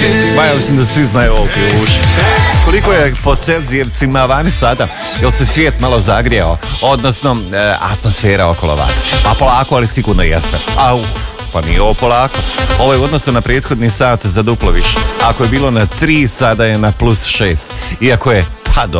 Ma ja mislim da svi znaju ovo ključ. Koliko je po Celzijevcima vani sada? Jel se svijet malo zagrijao? Odnosno, atmosfera okolo vas. Pa polako, ali sigurno jeste. Pa nije ovo polako. Ovo je u odnosu na prethodni sat za duplo više. Ako je bilo na 3, sada je na +6. Iako je, pa dobro.